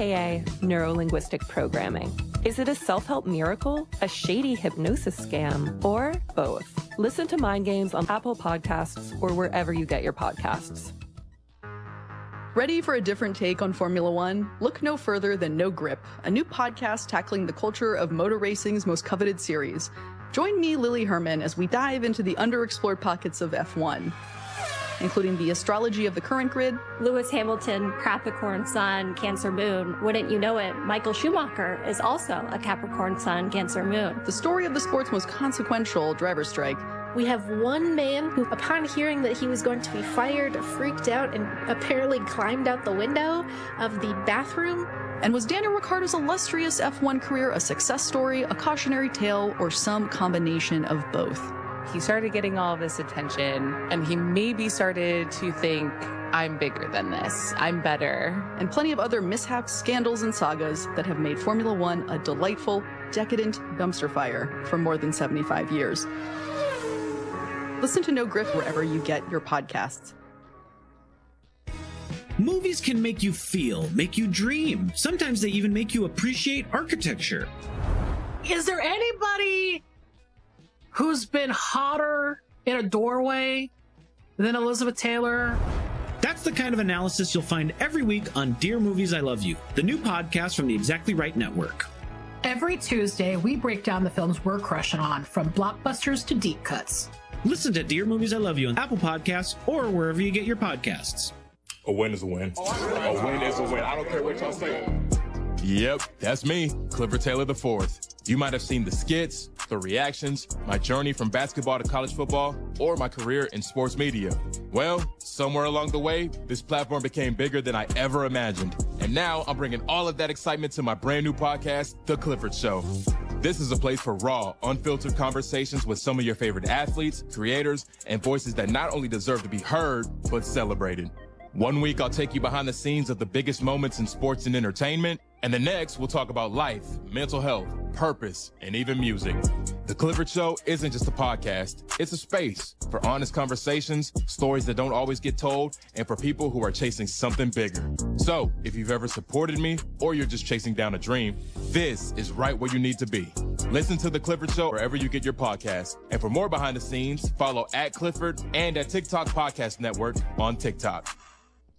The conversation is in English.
aka neuro-linguistic programming. Is it a self-help miracle, a shady hypnosis scam, or both? Listen to Mind Games on Apple Podcasts or wherever you get your podcasts. Ready for a different take on Formula One? Look no further than No Grip, a new podcast tackling the culture of motor racing's most coveted series. Join me, Lily Herman, as we dive into the underexplored pockets of F1, including the astrology of the current grid, Lewis Hamilton, Capricorn Sun, Cancer Moon. Wouldn't you know it, Michael Schumacher is also a Capricorn Sun, Cancer Moon. the story of the sport's most consequential driver strike. We have one man who, upon hearing that he was going to be fired, freaked out and apparently climbed out the window of the bathroom. And was Daniel Ricciardo's illustrious F1 career a success story, a cautionary tale, or some combination of both? He started getting all this attention, and he maybe started to think, I'm bigger than this. I'm better. And plenty of other mishaps, scandals, and sagas that have made Formula One a delightful, decadent dumpster fire for more than 75 years. Listen to No Grip wherever you get your podcasts. Movies can make you feel, make you dream. Sometimes they even make you appreciate architecture. Is there anybody who's been hotter in a doorway than Elizabeth Taylor? That's the kind of analysis you'll find every week on Dear Movies I Love You, the new podcast from the Exactly Right Network. Every Tuesday, we break down the films we're crushing on, from blockbusters to deep cuts. Listen to Dear Movies I Love You on Apple Podcasts or wherever you get your podcasts. A win is a win. A win is a win. I don't care what y'all say. Yep, that's me, Clifford Taylor IV. You might have seen the skits, the reactions, my journey from basketball to college football, or my career in sports media. Well, somewhere along the way, this platform became bigger than I ever imagined. And now I'm bringing all of that excitement to my brand new podcast, The Clifford Show. This is a place for raw, unfiltered conversations with some of your favorite athletes, creators, and voices that not only deserve to be heard, but celebrated. One week, I'll take you behind the scenes of the biggest moments in sports and entertainment, and the next, we'll talk about life, mental health, purpose, and even music. The Clifford Show isn't just a podcast. It's a space for honest conversations, stories that don't always get told, and for people who are chasing something bigger. So, if you've ever supported me, or you're just chasing down a dream, this is right where you need to be. Listen to The Clifford Show wherever you get your podcasts. And for more behind the scenes, follow @Clifford and at TikTok Podcast Network on TikTok.